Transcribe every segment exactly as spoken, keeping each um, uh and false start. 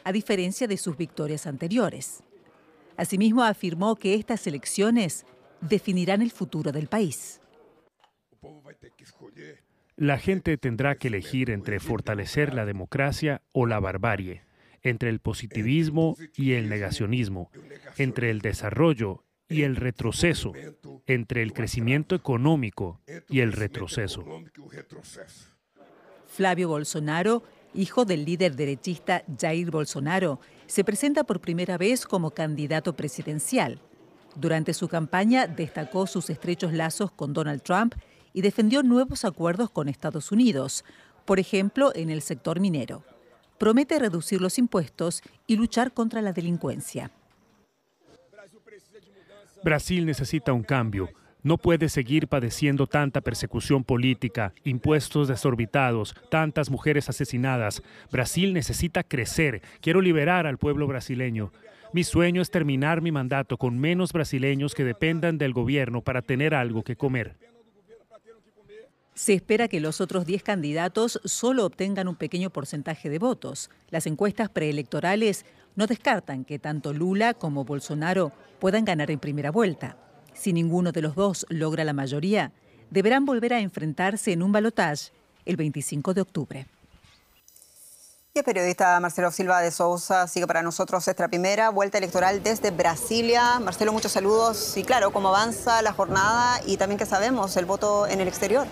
a diferencia de sus victorias anteriores. Asimismo, afirmó que estas elecciones definirán el futuro del país. La gente tendrá que elegir entre fortalecer la democracia o la barbarie, entre el positivismo y el negacionismo, entre el desarrollo y el retroceso, entre el crecimiento económico y el retroceso. Flavio Bolsonaro, hijo del líder derechista Jair Bolsonaro, se presenta por primera vez como candidato presidencial. Durante su campaña destacó sus estrechos lazos con Donald Trump y defendió nuevos acuerdos con Estados Unidos, por ejemplo, en el sector minero. Promete reducir los impuestos y luchar contra la delincuencia. Brasil necesita un cambio. No puede seguir padeciendo tanta persecución política, impuestos desorbitados, tantas mujeres asesinadas. Brasil necesita crecer. Quiero liberar al pueblo brasileño. Mi sueño es terminar mi mandato con menos brasileños que dependan del gobierno para tener algo que comer. Se espera que los otros diez candidatos solo obtengan un pequeño porcentaje de votos. Las encuestas preelectorales no descartan que tanto Lula como Bolsonaro puedan ganar en primera vuelta. Si ninguno de los dos logra la mayoría, deberán volver a enfrentarse en un balotaje el veinticinco de octubre. Y el periodista Marcelo Silva de Sousa sigue para nosotros esta primera vuelta electoral desde Brasilia. Marcelo, muchos saludos. Y claro, cómo avanza la jornada y también qué sabemos, el voto en el exterior.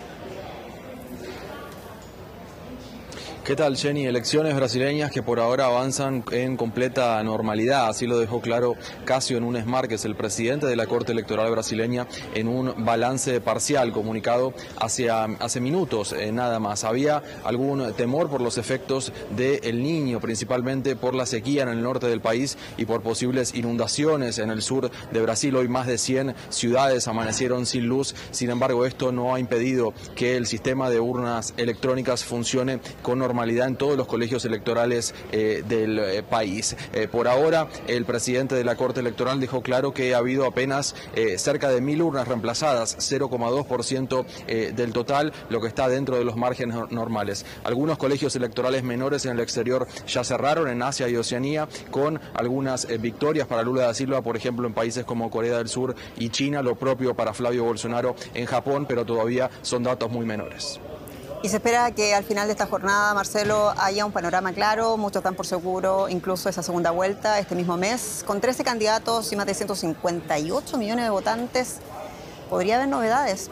¿Qué tal, Jenny? Elecciones brasileñas que por ahora avanzan en completa normalidad. Así lo dejó claro Cássio Nunes Marques, el presidente de la Corte Electoral brasileña, en un balance parcial comunicado hacia, hace minutos eh, nada más. Había algún temor por los efectos del Niño, principalmente por la sequía en el norte del país y por posibles inundaciones en el sur de Brasil. Hoy más de cien ciudades amanecieron sin luz. Sin embargo, esto no ha impedido que el sistema de urnas electrónicas funcione con normalidad en todos los colegios electorales eh, del eh, país. Eh, por ahora, el presidente de la Corte Electoral dejó claro que ha habido apenas eh, cerca de mil urnas reemplazadas, cero coma dos por ciento eh, del total, lo que está dentro de los márgenes normales. Algunos colegios electorales menores en el exterior ya cerraron en Asia y Oceanía, con algunas eh, victorias para Lula da Silva, por ejemplo, en países como Corea del Sur y China, lo propio para Flavio Bolsonaro en Japón, pero todavía son datos muy menores. Y se espera que al final de esta jornada, Marcelo, haya un panorama claro, muchos dan por seguro incluso esa segunda vuelta este mismo mes. Con trece candidatos y más de ciento cincuenta y ocho millones de votantes, ¿podría haber novedades?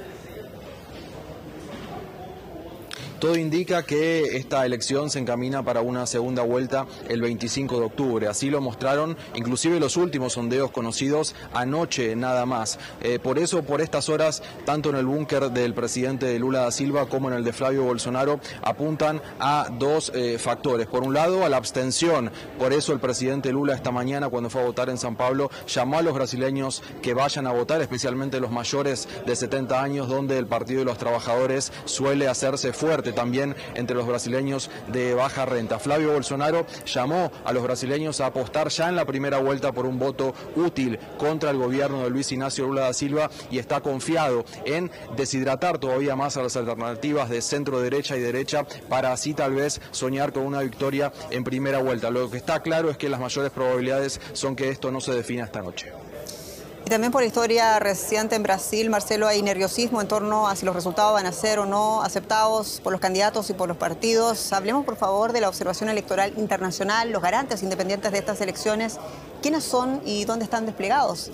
Todo indica que esta elección se encamina para una segunda vuelta el veinticinco de octubre. Así lo mostraron inclusive los últimos sondeos conocidos anoche nada más. Eh, por eso, por estas horas, tanto en el búnker del presidente Lula da Silva como en el de Flavio Bolsonaro apuntan a dos eh, factores. Por un lado, a la abstención. Por eso el presidente Lula esta mañana, cuando fue a votar en San Pablo, llamó a los brasileños que vayan a votar, especialmente los mayores de setenta años, donde el Partido de los Trabajadores suele hacerse fuerte también entre los brasileños de baja renta. Flavio Bolsonaro llamó a los brasileños a apostar ya en la primera vuelta por un voto útil contra el gobierno de Luis Ignacio Lula da Silva y está confiado en deshidratar todavía más a las alternativas de centro derecha y derecha para así tal vez soñar con una victoria en primera vuelta. Lo que está claro es que las mayores probabilidades son que esto no se defina esta noche. Y también por historia reciente en Brasil, Marcelo, hay nerviosismo en torno a si los resultados van a ser o no aceptados por los candidatos y por los partidos. Hablemos, por favor, de la observación electoral internacional, los garantes independientes de estas elecciones. ¿Quiénes son y dónde están desplegados?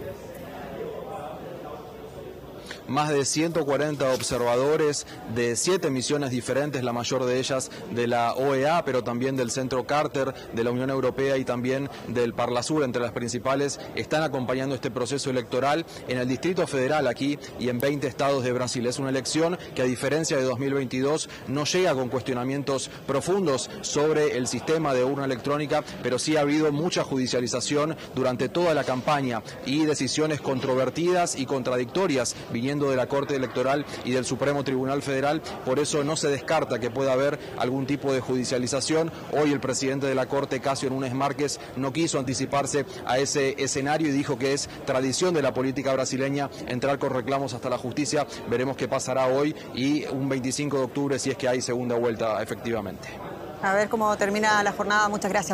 Más de ciento cuarenta observadores de siete misiones diferentes, la mayor de ellas de la O E A, pero también del Centro Carter, de la Unión Europea y también del Parlasur, entre las principales, están acompañando este proceso electoral en el Distrito Federal aquí y en veinte estados de Brasil. Es una elección que, a diferencia de dos mil veintidós, no llega con cuestionamientos profundos sobre el sistema de urna electrónica, pero sí ha habido mucha judicialización durante toda la campaña y decisiones controvertidas y contradictorias viniendo de la Corte Electoral y del Supremo Tribunal Federal. Por eso no se descarta que pueda haber algún tipo de judicialización. Hoy el presidente de la Corte, Cássio Nunes Marques, no quiso anticiparse a ese escenario y dijo que es tradición de la política brasileña entrar con reclamos hasta la justicia. Veremos qué pasará hoy y un veinticinco de octubre si es que hay segunda vuelta efectivamente. A ver cómo termina la jornada. Muchas gracias.